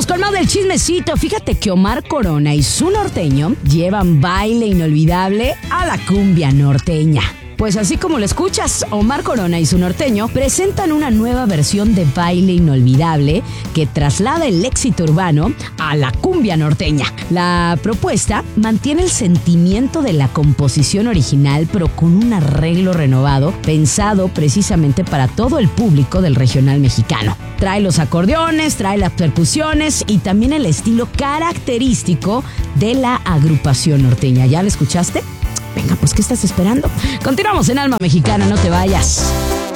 Vámonos con más del chismecito. Fíjate que Omar Corona y su norteño llevan baile inolvidable a la cumbia norteña. Pues así como lo escuchas, Omar Corona y su norteño presentan una nueva versión de baile inolvidable que traslada el éxito urbano a la cumbia norteña. La propuesta mantiene el sentimiento de la composición original, pero con un arreglo renovado, pensado precisamente para todo el público del regional mexicano. Trae los acordeones, trae las percusiones y también el estilo característico de la agrupación norteña. ¿Ya lo escuchaste? Venga, pues, ¿qué estás esperando? Continuamos en Alma Mexicana, no te vayas.